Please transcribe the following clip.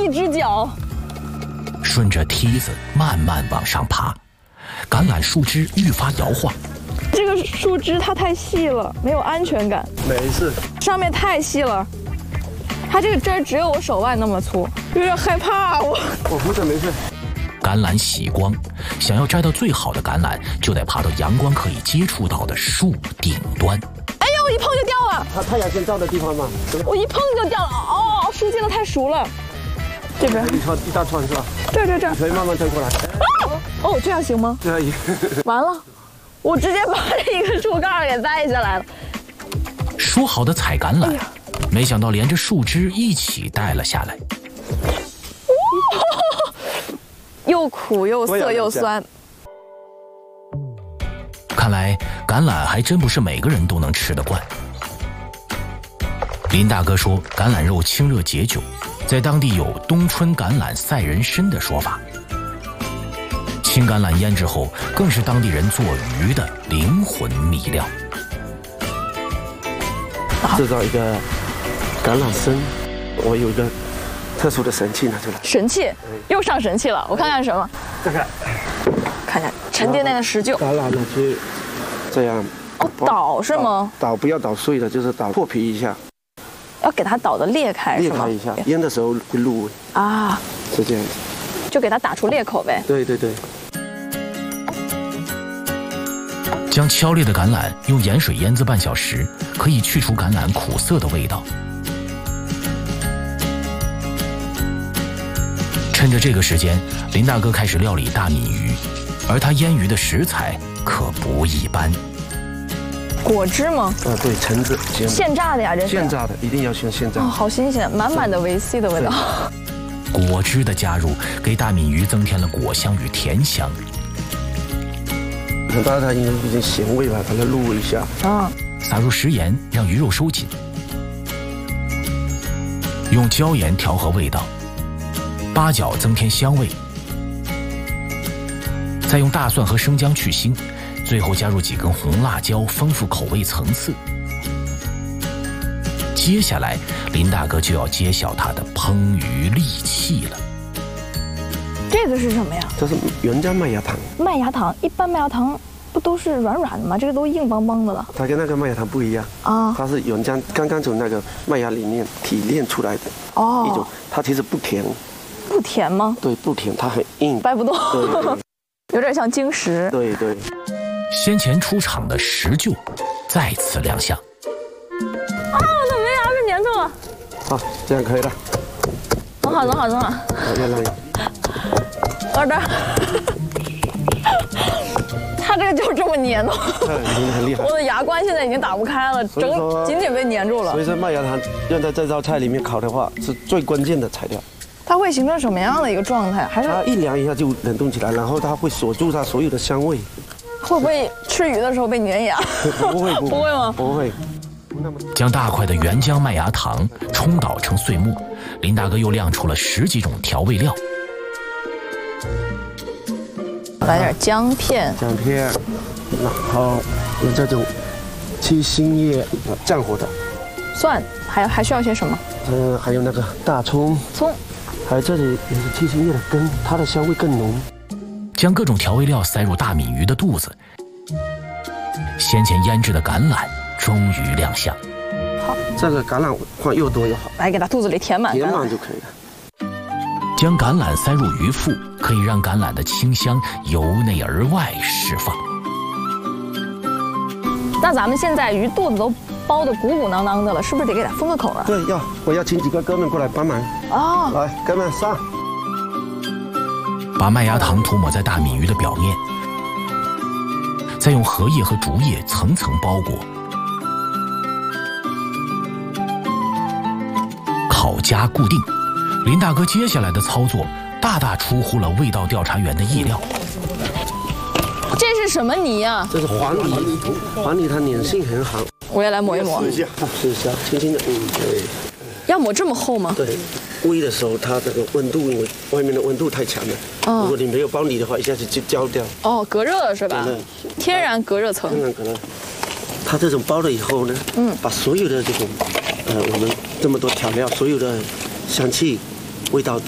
一只脚。 顺着梯子慢慢往上爬，橄榄树枝愈发摇晃。 这个树枝它太细了，没有安全感。 没事， 上面太细了，它这个枝儿只有我手腕那么粗，有点害怕我。 我扶着没事。 橄榄喜光，想要摘到最好的橄榄，就得爬到阳光可以接触到的树顶端。 哎呀，我一碰就掉了。 它太阳先照的地方嘛。 我一碰就掉了。哦，树接的太熟了。这边一大串是吧？ 这。 可以慢慢推过来。 哦，这样行吗？ 可以。 完了，我直接把这一个树干给摘下来了。 说好的采橄榄，没想到连着树枝一起带了下来。 又苦又涩又酸。 看来橄榄还真不是每个人都能吃得惯。林大哥说，橄榄肉清热解酒，在当地有冬春橄榄赛人参的说法。青橄榄腌制后，更是当地人做鱼的灵魂秘料。 制造一个橄榄参，我有一个特殊的神器拿出来。 神器，又上神器了，我看看什么？ 看看， 看看沉甸甸的石臼。 橄榄呢去这样。 哦，捣是吗？ 捣不要捣碎的，就是捣破皮一下。 要给它捣得裂开是吗？ 裂开一下，腌的时候会入味啊， 是这样子， 就给它打出裂口呗。 对。 将敲裂的橄榄用盐水腌渍半小时，可以去除橄榄苦涩的味道。趁着这个时间，林大哥开始料理大鲶鱼，而他腌鱼的食材可不一般。 果汁吗？ 对，橙子现榨的呀，这是现榨的，一定要选现榨。 哦，好新鲜，满满的维 C 的味道。 果汁的加入给大鲶鱼增添了果香与甜香。 很大它因为有点咸味吧，把它入味一下。 撒入食盐，让鱼肉收紧。用椒盐调和味道，八角增添香味。再用大蒜和生姜去腥。最后加入几根红辣椒，丰富口味层次。接下来，林大哥就要揭晓他的烹鱼利器了。 这个是什么呀？ 这是原浆麦芽糖。 麦芽糖，一般麦芽糖不都是软软的吗？这个都硬邦邦的了。 它跟那个麦芽糖不一样啊，它是原浆刚刚从那个麦芽里面提炼出来的一种，它其实不甜。 不甜吗？ 对，不甜，它很硬， 掰不动。 对， 有点像晶石。 对。 先前出场的石臼再次亮相。 我的门牙被粘住了。 好，这样可以了。 很好。 越来越。 我这儿，它这个就这么粘的。 很厉害。 我的牙关现在已经打不开了，紧紧被粘住了。 所以说麦芽糖用在这道菜里面烤的话，是最关键的材料。 它会形成什么样的一个状态？还是它一凉一下就冷冻起来，然后它会锁住它所有的香味。 会不会吃鱼的时候被粘牙？ 不会吗？ 不会。 将大块的原浆麦芽糖冲捣成碎末，林大哥又亮出了10几种调味料。 来点姜片， 然后有这种七星叶降火的， 蒜，还需要些什么？ 还有那个大葱，还有这里也是七星叶的根，它的香味更浓。 将各种调味料塞入大鲶鱼的肚子，先前腌制的橄榄终于亮相。 好， 这个橄榄放越多越好， 来给它肚子里填满就可以了。 将橄榄塞入鱼腹，可以让橄榄的清香由内而外释放。 那咱们现在鱼肚子都包得鼓鼓囊囊的了，是不是得给它封个口啊？ 对，我要请几个哥们过来帮忙。来，哥们上。 把麦芽糖涂抹在大鲶鱼的表面，再用荷叶和竹叶层层包裹，烤夹固定。林大哥接下来的操作大大出乎了味道调查员的意料。 这是什么泥啊？ 这是黄泥，黄泥它粘性很好。 我也来抹一抹。 试一下，轻轻的，对。 要抹这么厚吗？ 对。煨的时候，它这个温度，因为外面的温度太强了。如果你没有包泥的话，一下子就焦掉。 隔热了是吧？天然隔热层。 天然隔热。它这种包了以后呢，把所有的这种，我们这么多调料，所有的香气、味道